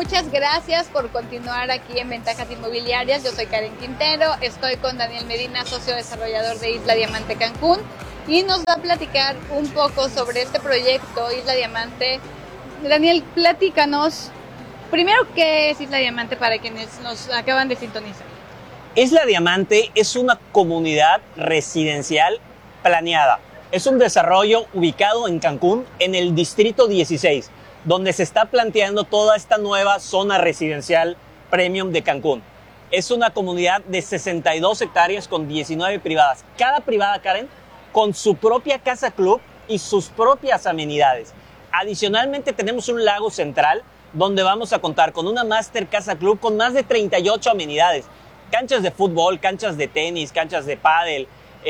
muchas gracias por continuar aquí en Ventajas Inmobiliarias. Yo soy Karen Quintero, estoy con Daniel Medina, socio desarrollador de Isla Diamante Cancún, y nos va a platicar un poco sobre este proyecto Isla Diamante. Daniel, platícanos primero qué es Isla Diamante para quienes nos acaban de sintonizar. Isla Diamante es una comunidad residencial planeada. Es un desarrollo ubicado en Cancún, en el Distrito 16, donde se está planteando toda esta nueva zona residencial premium de Cancún. Es una comunidad de 62 hectáreas con 19 privadas. Cada privada, Karen, con su propia casa club y sus propias amenidades. Adicionalmente tenemos un lago central donde vamos a contar con una Master Casa Club con más de 38 amenidades. Canchas de fútbol, canchas de tenis, canchas de pádel,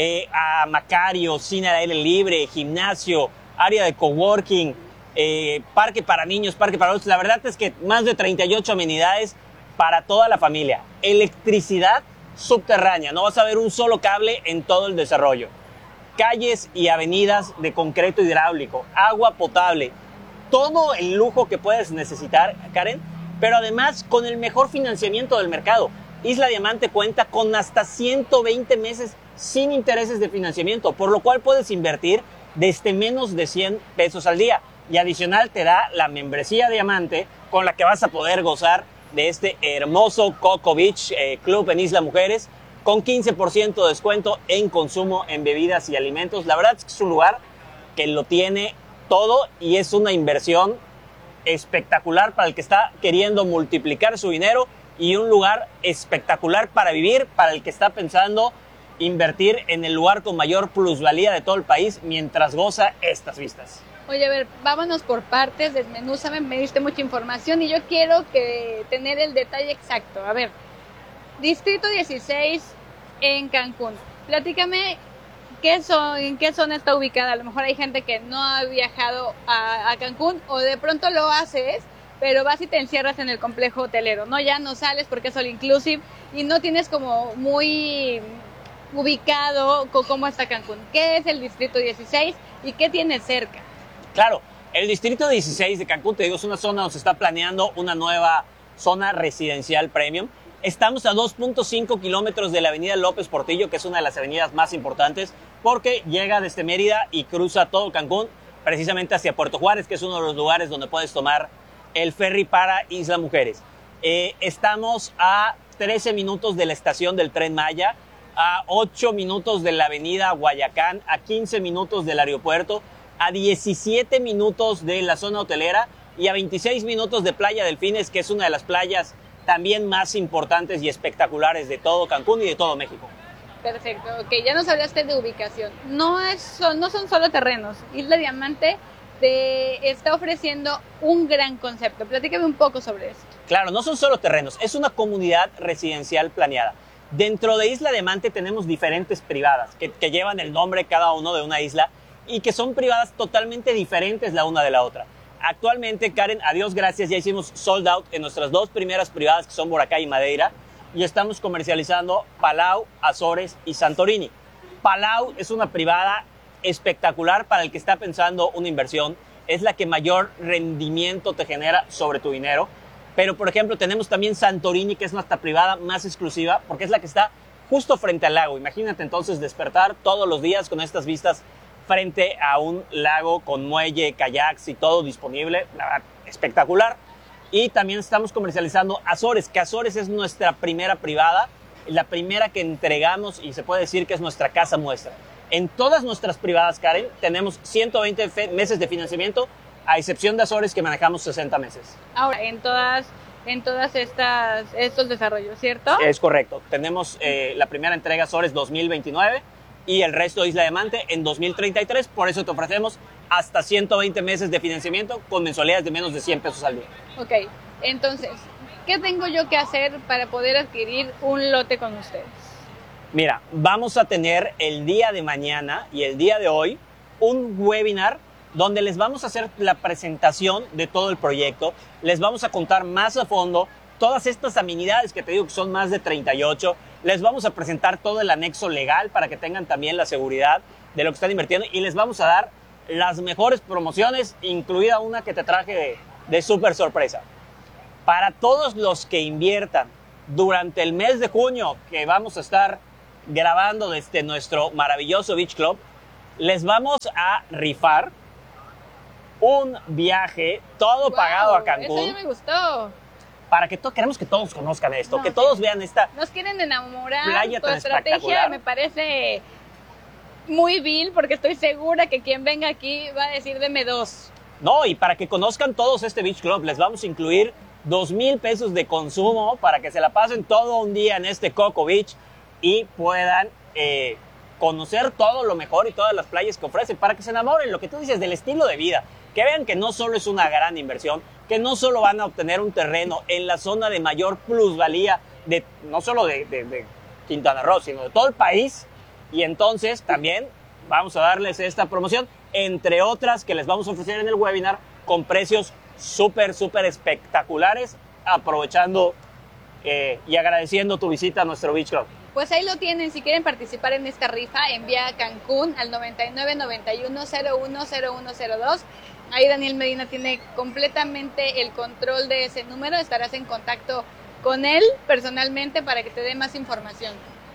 a Macario, cine al aire libre, gimnasio, área de coworking, parque para niños, parque para adultos. La verdad es que más de 38 amenidades para toda la familia. Electricidad subterránea, no vas a ver un solo cable en todo el desarrollo. Calles y avenidas de concreto hidráulico, agua potable, todo el lujo que puedes necesitar, Karen, pero además con el mejor financiamiento del mercado. Isla Diamante cuenta con hasta 120 meses sin intereses de financiamiento, por lo cual puedes invertir desde menos de 100 pesos al día. Y adicional te da la membresía Diamante con la que vas a poder gozar de este hermoso Coco Beach Club en Isla Mujeres con 15% de descuento en consumo en bebidas y alimentos. La verdad es que es un lugar que lo tiene todo y es una inversión espectacular para el que está queriendo multiplicar su dinero y un lugar espectacular para vivir, para el que está pensando invertir en el lugar con mayor plusvalía de todo el país mientras goza estas vistas. Oye, a ver, vámonos por partes, desmenúzame, me diste mucha información y yo quiero tener el detalle exacto. A ver, Distrito 16 en Cancún, platícame en qué zona está ubicada. A lo mejor hay gente que no ha viajado a Cancún o de pronto lo haces, pero vas y te encierras en el complejo hotelero, ¿no? Ya no sales porque es all inclusive y no tienes como muy ubicado cómo está Cancún. ¿Qué es el Distrito 16 y qué tiene cerca? Claro, el Distrito 16 de Cancún, te digo, es una zona donde se está planeando una nueva zona residencial premium. Estamos a 2.5 kilómetros de la avenida López Portillo, que es una de las avenidas más importantes, porque llega desde Mérida y cruza todo Cancún, precisamente hacia Puerto Juárez, que es uno de los lugares donde puedes tomar el ferry para Isla Mujeres. Estamos a 13 minutos de la estación del Tren Maya, a 8 minutos de la avenida Guayacán, a 15 minutos del aeropuerto, a 17 minutos de la zona hotelera y a 26 minutos de Playa Delfines, que es una de las playas también más importantes y espectaculares de todo Cancún y de todo México. Perfecto, ok, ya nos hablaste de ubicación. No son solo terrenos. Isla Diamante te está ofreciendo un gran concepto. Platícame un poco sobre esto. Claro, no son solo terrenos, es una comunidad residencial planeada. Dentro de Isla Diamante tenemos diferentes privadas que llevan el nombre cada uno de una isla y que son privadas totalmente diferentes la una de la otra. Actualmente, Karen, a Dios gracias, ya hicimos sold out en nuestras dos primeras privadas, que son Boracay y Madeira, y estamos comercializando Palau, Azores y Santorini. Palau es una privada espectacular para el que está pensando una inversión. Es la que mayor rendimiento te genera sobre tu dinero. Pero, por ejemplo, tenemos también Santorini, que es nuestra privada más exclusiva, porque es la que está justo frente al lago. Imagínate entonces despertar todos los días con estas vistas frente a un lago con muelle, kayaks y todo disponible. La verdad, espectacular. Y también estamos comercializando Azores, que Azores es nuestra primera privada, la primera que entregamos y se puede decir que es nuestra casa muestra. En todas nuestras privadas, Karen, tenemos 120 meses de financiamiento, a excepción de Azores, que manejamos 60 meses. Ahora, en todas estos desarrollos, ¿cierto? Es correcto. Tenemos la primera entrega Azores 2029 y el resto de Isla Diamante en 2033. Por eso te ofrecemos hasta 120 meses de financiamiento con mensualidades de menos de 100 pesos al día. Ok, entonces, ¿qué tengo yo que hacer para poder adquirir un lote con ustedes? Mira, vamos a tener el día de mañana y el día de hoy un webinar donde les vamos a hacer la presentación de todo el proyecto. Les vamos a contar más a fondo todas estas amenidades que te digo que son más de 38. Les vamos a presentar todo el anexo legal para que tengan también la seguridad de lo que están invirtiendo y les vamos a dar las mejores promociones, incluida una que te traje de súper sorpresa. Para todos los que inviertan durante el mes de junio, que vamos a estar grabando desde nuestro maravilloso Beach Club, les vamos a rifar un viaje todo pagado a Cancún. Eso ya me gustó. Para que queremos que todos conozcan esto, No, que todos vean esta nos quieren enamorar. playa Tu tan estrategia espectacular. me parece muy vil, porque estoy segura que quien venga aquí va a decir deme 2. No, y para que conozcan todos este Beach Club, les vamos a incluir 2,000 pesos de consumo para que se la pasen todo un día en este Coco Beach y puedan conocer todo lo mejor y todas las playas que ofrecen, para que se enamoren, lo que tú dices, del estilo de vida. Que vean que no solo es una gran inversión, que no solo van a obtener un terreno en la zona de mayor plusvalía, no solo de Quintana Roo, sino de todo el país. Y entonces también vamos a darles esta promoción, entre otras que les vamos a ofrecer en el webinar, con precios súper espectaculares, aprovechando y agradeciendo tu visita a nuestro Beach Club. Pues ahí lo tienen. Si quieren participar en esta rifa, envía a Cancún al 9991010102. Ahí Daniel Medina tiene completamente el control de ese número. Estarás en contacto con él personalmente para que te dé más información.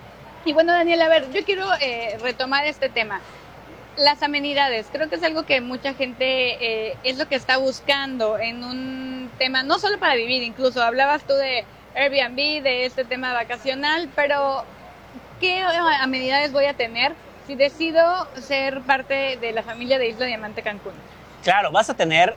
Y bueno, Daniel, a ver, yo quiero retomar este tema. Las amenidades, creo que es algo que mucha gente es lo que está buscando en un tema, no solo para vivir, incluso hablabas tú de Airbnb, de este tema vacacional, pero ¿qué amenidades voy a tener si decido ser parte de la familia de Isla Diamante Cancún? Claro, vas a tener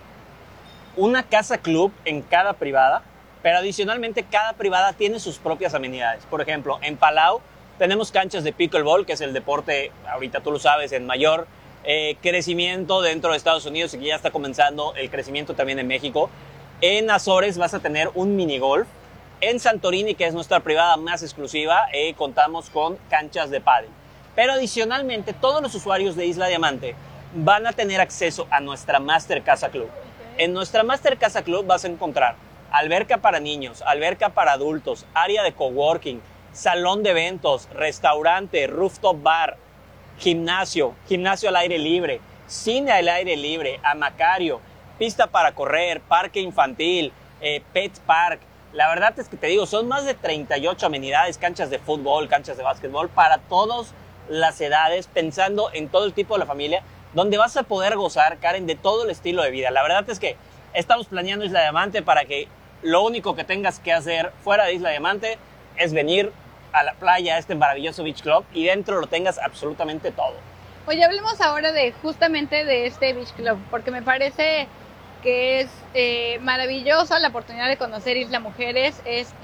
una casa club en cada privada, pero adicionalmente cada privada tiene sus propias amenidades. Por ejemplo, en Palau tenemos canchas de pickleball, que es el deporte, ahorita tú lo sabes, en mayor crecimiento dentro de Estados Unidos y que ya está comenzando el crecimiento también en México. En Azores vas a tener un minigolf. En Santorini, que es nuestra privada más exclusiva, contamos con canchas de pádel. Pero adicionalmente, todos los usuarios de Isla Diamante van a tener acceso a nuestra Master Casa Club. En nuestra Master Casa Club vas a encontrar alberca para niños, alberca para adultos, área de coworking, salón de eventos, restaurante, rooftop bar, gimnasio al aire libre, cine al aire libre, hamacario, pista para correr, parque infantil, pet park. La verdad es que te digo, son más de 38 amenidades, canchas de fútbol, canchas de básquetbol, para todas las edades, pensando en todo el tipo de la familia, donde vas a poder gozar, Karen, de todo el estilo de vida. La verdad es que estamos planeando Isla Diamante para que lo único que tengas que hacer fuera de Isla Diamante es venir a la playa, a este maravilloso Beach Club, y dentro lo tengas absolutamente todo. Oye, hablemos ahora justamente de este Beach Club, porque me parece que es maravillosa la oportunidad de conocer Isla Mujeres.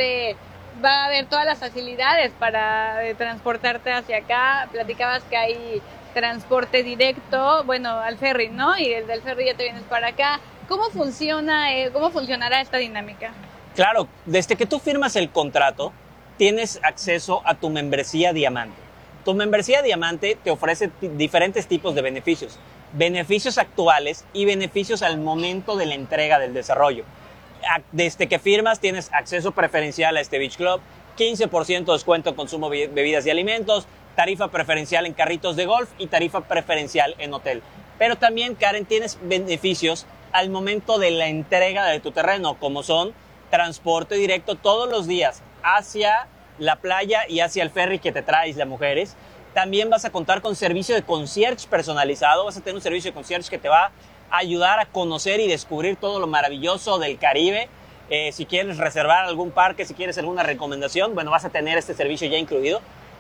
Va a haber todas las facilidades para transportarte hacia acá. Platicabas que hay transporte directo, bueno, al ferry, ¿no? Y desde el ferry ya te vienes para acá. ¿Cómo funcionará esta dinámica? Claro, desde que tú firmas el contrato, tienes acceso a tu membresía Diamante. Tu membresía Diamante te ofrece diferentes tipos de beneficios. Beneficios actuales y beneficios al momento de la entrega del desarrollo. Desde que firmas tienes acceso preferencial a este Beach Club, 15% descuento en consumo de bebidas y alimentos, tarifa preferencial en carritos de golf y tarifa preferencial en hotel. Pero también, Karen, tienes beneficios al momento de la entrega de tu terreno, como son transporte directo todos los días hacia la playa y hacia el ferry que te trae Isla Mujeres. También vas a contar con servicio de concierge personalizado. Vas a tener un servicio de concierge que te va a ayudar a conocer y descubrir todo lo maravilloso del Caribe. Si quieres reservar algún parque, si quieres alguna recomendación, bueno, vas a tener este servicio ya incluido.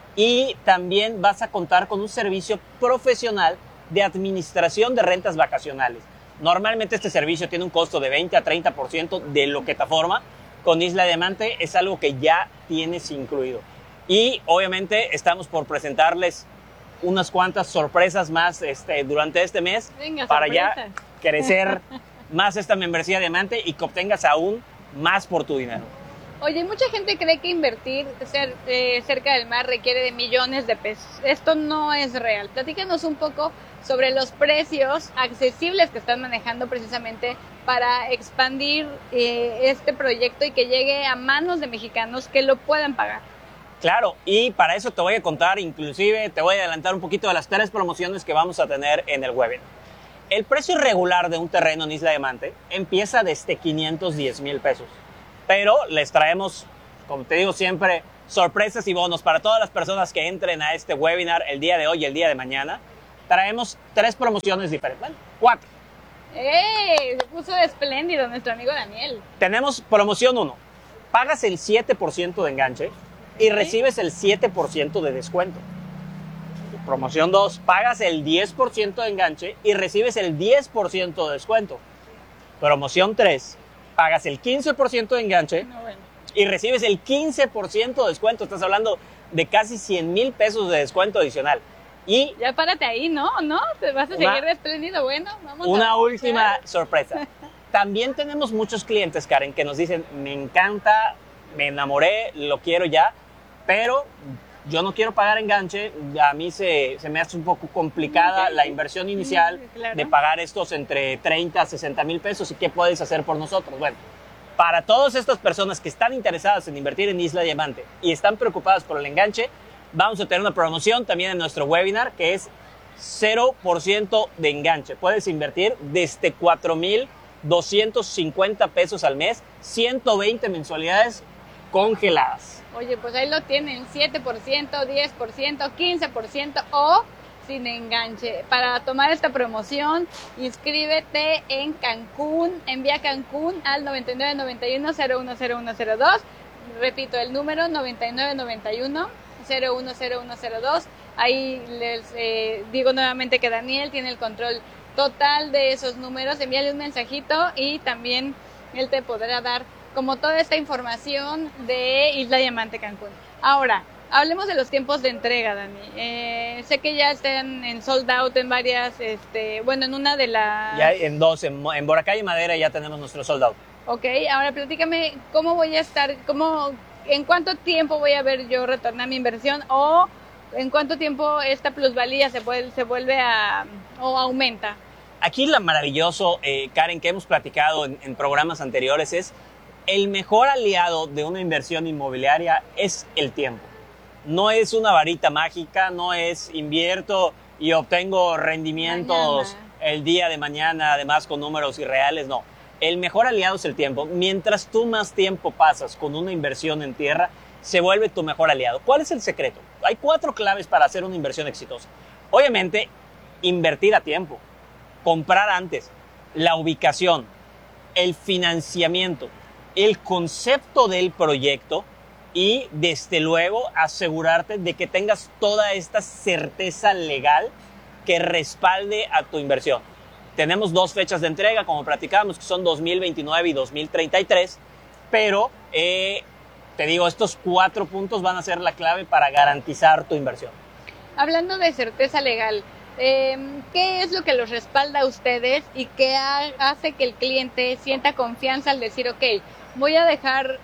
Y también vas a contar con un servicio profesional de administración de rentas vacacionales. Normalmente este servicio tiene un costo de 20 a 30% de lo que te forma. Con Isla Diamante es algo que ya tienes incluido. Y obviamente estamos por presentarles unas cuantas sorpresas más durante este mes. Venga, para sorpresa. ya crecer más esta membresía Diamante y que obtengas aún más por tu dinero. Oye, mucha gente cree que invertir cerca del mar requiere de millones de pesos. Esto no es real. Platícanos un poco sobre los precios accesibles que están manejando precisamente para expandir este proyecto y que llegue a manos de mexicanos que lo puedan pagar. Claro, y para eso te voy a contar, inclusive te voy a adelantar un poquito de las 3 promociones que vamos a tener en el webinar. El precio regular de un terreno en Isla Diamante empieza desde 510,000 pesos. pero les traemos, como te digo siempre, sorpresas y bonos para todas las personas que entren a este webinar el día de hoy y el día de mañana. Traemos 3 promociones diferentes, bueno, 4. ¡Ey! Se puso espléndido nuestro amigo Daniel. Tenemos promoción 1. Pagas el 7% de enganche y recibes el 7% de descuento. Promoción 2. Pagas el 10% de enganche y recibes el 10% de descuento. Promoción 3. Pagas el 15% de enganche y recibes el 15% de descuento. Estás hablando de casi 100,000 pesos de descuento adicional. Y ya párate ahí, ¿no? Te vas a seguir espléndido. Bueno, vamos una última sorpresa. También tenemos muchos clientes, Karen, que nos dicen, me encanta, me enamoré, lo quiero ya, pero yo no quiero pagar enganche. A mí se me hace un poco complicada la inversión inicial de pagar estos entre 30 a 60 mil pesos. ¿Y qué puedes hacer por nosotros? Bueno, para todas estas personas que están interesadas en invertir en Isla Diamante y están preocupadas por el enganche, vamos a tener una promoción también en nuestro webinar que es 0% de enganche. Puedes invertir desde 4,250 pesos al mes, 120 mensualidades congeladas. Oye, pues ahí lo tienen, 7%, 10%, 15% o sin enganche. Para tomar esta promoción, inscríbete en Cancún, envía Cancún al 9991-010102. Repito, el número 9991-010102. Ahí les digo nuevamente que Daniel tiene el control total de esos números. Envíale un mensajito y también él te podrá dar como toda esta información de Isla Diamante Cancún. Ahora, hablemos de los tiempos de entrega, Dani. Sé que ya están en sold out en varias, en una de las... Ya en 2, en Boracay y Madera ya tenemos nuestro sold out. Ok, ahora platícame cómo voy a estar, en cuánto tiempo voy a ver yo retornar mi inversión o en cuánto tiempo esta plusvalía se vuelve o aumenta. Aquí lo maravilloso, Karen, que hemos platicado en programas anteriores es el mejor aliado de una inversión inmobiliaria es el tiempo. No es una varita mágica, no es invierto y obtengo rendimientos el día de mañana, además con números irreales, no. El mejor aliado es el tiempo. Mientras tú más tiempo pasas con una inversión en tierra, se vuelve tu mejor aliado. ¿Cuál es el secreto? Hay 4 claves para hacer una inversión exitosa. Obviamente, invertir a tiempo, comprar antes, la ubicación, el financiamiento, el concepto del proyecto y, desde luego, asegurarte de que tengas toda esta certeza legal que respalde a tu inversión. Tenemos 2 fechas de entrega, como platicábamos, que son 2029 y 2033, pero te digo, estos 4 puntos van a ser la clave para garantizar tu inversión. Hablando de certeza legal, ¿qué es lo que los respalda a ustedes y qué hace que el cliente sienta confianza al decir, ok, voy a dejar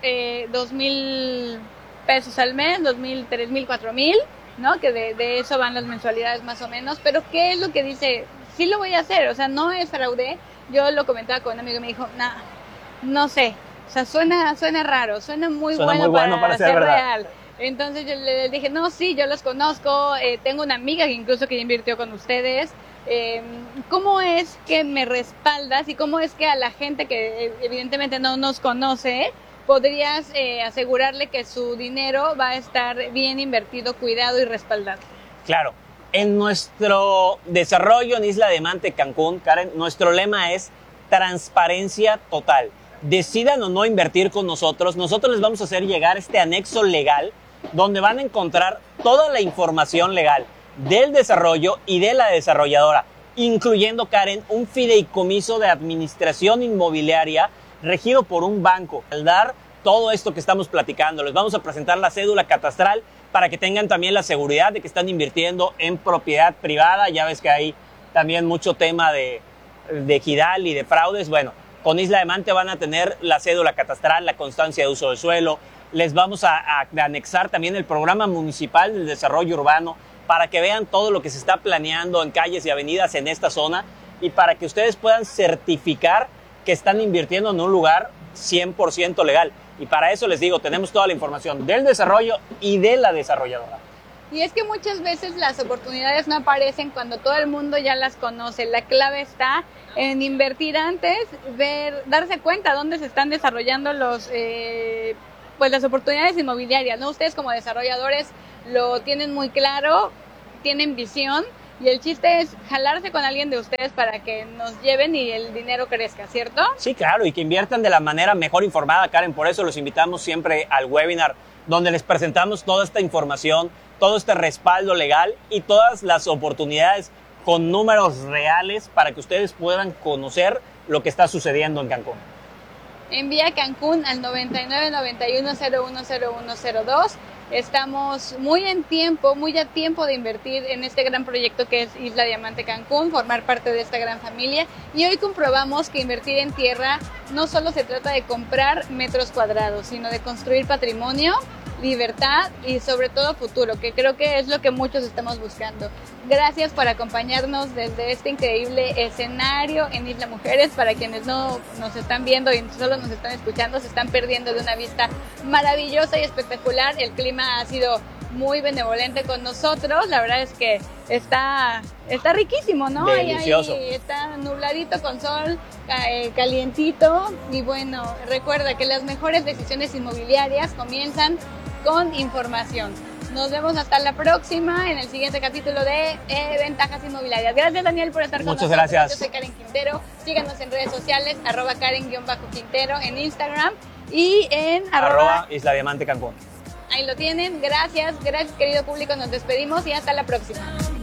2,000 pesos al mes, 2,000, 3,000, 4,000, ¿no? Que de eso van las mensualidades más o menos, pero ¿qué es lo que dice? Sí lo voy a hacer, o sea, no es fraude. Yo lo comentaba con un amigo y me dijo, no sé, o sea, suena raro, suena muy bueno para ser real. Entonces yo le dije, no, sí, yo los conozco, tengo una amiga que incluso que invirtió con ustedes. ¿Cómo es que me respaldas y cómo es que a la gente que evidentemente no nos conoce podrías asegurarle que su dinero va a estar bien invertido, cuidado y respaldado? Claro. En nuestro desarrollo en Isla Diamante Cancún, Karen, nuestro lema es transparencia total. Decidan o no invertir con nosotros, nosotros les vamos a hacer llegar este anexo legal donde van a encontrar toda la información legal del desarrollo y de la desarrolladora, incluyendo, Karen, un fideicomiso de administración inmobiliaria regido por un banco. Al dar todo esto que estamos platicando, les vamos a presentar la cédula catastral para que tengan también la seguridad de que están invirtiendo en propiedad privada. Ya ves que hay también mucho tema de equidad y de fraudes. Bueno, con Isla Diamante van a tener la cédula catastral, la constancia de uso de suelo. Les vamos a anexar también el programa municipal del desarrollo urbano para que vean todo lo que se está planeando en calles y avenidas en esta zona y para que ustedes puedan certificar que están invirtiendo en un lugar 100% legal. Y para eso les digo, tenemos toda la información del desarrollo y de la desarrolladora. Y es que muchas veces las oportunidades no aparecen cuando todo el mundo ya las conoce. La clave está en invertir antes, darse cuenta dónde se están desarrollando pues las oportunidades inmobiliarias, ¿no? Ustedes como desarrolladores lo tienen muy claro, tienen visión, y el chiste es jalarse con alguien de ustedes para que nos lleven y el dinero crezca, ¿cierto? Sí, claro, y que inviertan de la manera mejor informada, Karen. Por eso los invitamos siempre al webinar, donde les presentamos toda esta información, todo este respaldo legal y todas las oportunidades con números reales para que ustedes puedan conocer lo que está sucediendo en Cancún. Envía Cancún al 9991010102. Estamos muy a tiempo de invertir en este gran proyecto que es Isla Diamante Cancún, formar parte de esta gran familia. Y hoy comprobamos que invertir en tierra no solo se trata de comprar metros cuadrados, sino de construir patrimonio, libertad y sobre todo futuro, que creo que es lo que muchos estamos buscando. Gracias por acompañarnos desde este increíble escenario en Isla Mujeres. Para quienes no nos están viendo y solo nos están escuchando, se están perdiendo de una vista maravillosa y espectacular. El clima ha sido muy benevolente con nosotros. La verdad es que está riquísimo, ¿no? Delicioso. Ahí está nubladito con sol, calientito. Y bueno, recuerda que las mejores decisiones inmobiliarias comienzan con información. Nos vemos hasta la próxima en el siguiente capítulo de Ventajas Inmobiliarias. Gracias, Daniel, por estar con nosotros. Muchas gracias. Yo soy Karen Quintero. Síganos en redes sociales, @Karen_Quintero en Instagram y en @Isla Diamante Cancún. Ahí lo tienen. Gracias, querido público. Nos despedimos y hasta la próxima.